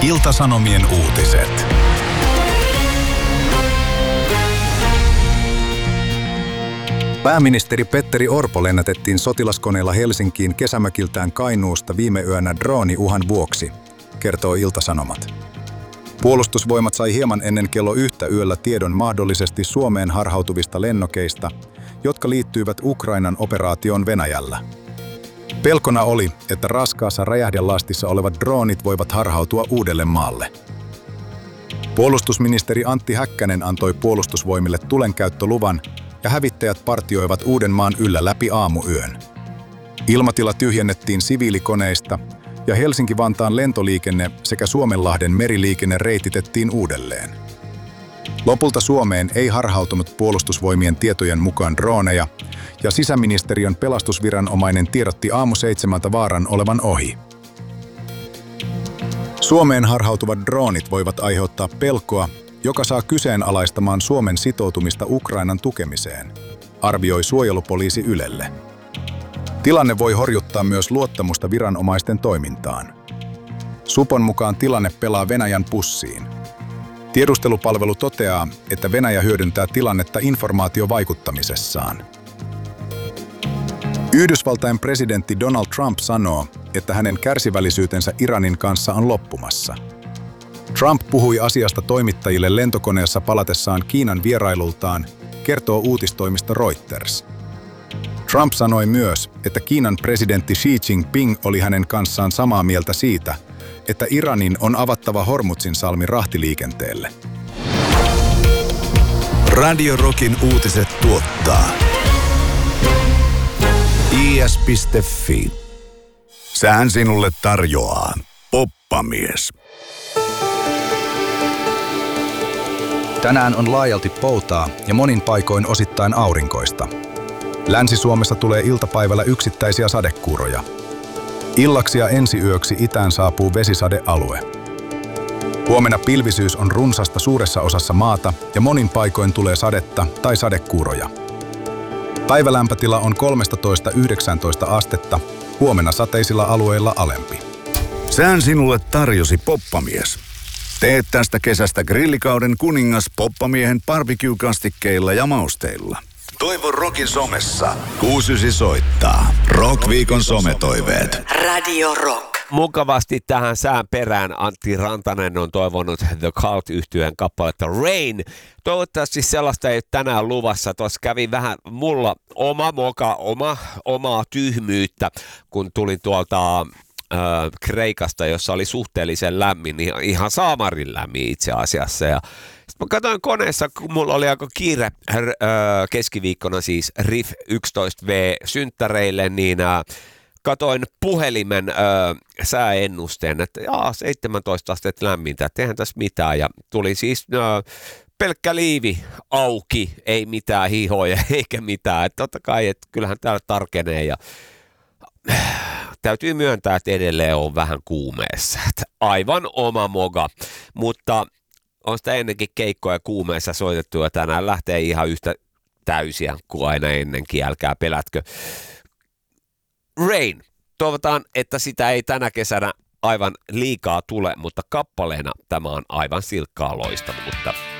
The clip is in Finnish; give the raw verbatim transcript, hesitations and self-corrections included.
Ilta-Sanomien uutiset. Pääministeri Petteri Orpo lennätettiin sotilaskoneella Helsinkiin kesämökiltään Kainuusta viime yönä drooniuhan vuoksi, kertoo Ilta-Sanomat. Puolustusvoimat sai hieman ennen kello yhtä yöllä tiedon mahdollisesti Suomeen harhautuvista lennokeista, jotka liittyivät Ukrainan operaatioon Venäjällä. Pelkona oli, että raskaassa räjähdelastissa olevat droonit voivat harhautua Uudellemaalle. Puolustusministeri Antti Häkkänen antoi puolustusvoimille tulenkäyttöluvan ja hävittäjät partioivat Uudenmaan yllä läpi aamuyön. Ilmatila tyhjennettiin siviilikoneista ja Helsinki-Vantaan lentoliikenne sekä Suomenlahden meriliikenne reititettiin uudelleen. Lopulta Suomeen ei harhautunut puolustusvoimien tietojen mukaan drooneja, ja sisäministeriön pelastusviranomainen tiedotti aamu seitsemältä vaaran olevan ohi. Suomeen harhautuvat droonit voivat aiheuttaa pelkoa, joka saa kyseenalaistamaan Suomen sitoutumista Ukrainan tukemiseen, arvioi suojelupoliisi Ylelle. Tilanne voi horjuttaa myös luottamusta viranomaisten toimintaan. Supon mukaan tilanne pelaa Venäjän pussiin. Tiedustelupalvelu toteaa, että Venäjä hyödyntää tilannetta informaatiovaikuttamisessaan. Yhdysvaltain presidentti Donald Trump sanoo, että hänen kärsivällisyytensä Iranin kanssa on loppumassa. Trump puhui asiasta toimittajille lentokoneessa palatessaan Kiinan vierailultaan, kertoo uutistoimisto Reuters. Trump sanoi myös, että Kiinan presidentti Xi Jinping oli hänen kanssaan samaa mieltä siitä, että Iranin on avattava Hormuzin salmi rahtiliikenteelle. Radio Rockin uutiset tuottaa I S piste F I. Sään sinulle tarjoaa Poppamies. Tänään on laajalti poutaa ja monin paikoin osittain aurinkoista. Länsi-Suomessa tulee iltapäivällä yksittäisiä sadekuuroja. Illaksi ja ensiyöksi itään saapuu vesisadealue. Huomenna pilvisyys on runsasta suuressa osassa maata ja monin paikoin tulee sadetta tai sadekuuroja. Päivälämpötila on kolmetoista yhdeksäntoista astetta, huomenna sateisilla alueilla alempi. Sään sinulle tarjosi Poppamies. Tee tästä kesästä grillikauden kuningas Poppamiehen barbecue-kastikkeilla ja mausteilla. Toivon Rockin somessa. kuusi yhdeksän soittaa. Rock-viikon sometoiveet. Radio Rock. Mukavasti tähän sään perään Antti Rantanen on toivonut The Cult-yhtyeen kappaletta Rain. Toivottavasti sellaista ei ole tänään luvassa. Tuossa kävi vähän mulla oma moka, oma, omaa tyhmyyttä, kun tulin tuolta äh, Kreikasta, jossa oli suhteellisen lämmin, ihan, ihan saamarin lämmin itse asiassa. Ja sitten mä katsoin koneessa, kun mulla oli aika kiire äh, keskiviikkona siis Riff yksitoista V synttäreille, niin äh, katoin puhelimen ö, sääennusteen, että jaa, seitsemäntoista astetta lämmintä, että eihän tässä mitään. Ja tuli siis ö, pelkkä liivi auki, ei mitään hihoja eikä mitään. Että totta kai, että kyllähän täällä tarkenee ja äh, täytyy myöntää, että edelleen on vähän kuumeessa. Että aivan oma moga, mutta on sitä ennenkin keikkoja kuumeessa soitettu ja tänään lähtee ihan yhtä täysiä kuin aina ennenkin, älkää pelätkö. Rain. Toivotaan, että sitä ei tänä kesänä aivan liikaa tule, mutta kappaleena tämä on aivan silkkaa loistavuutta.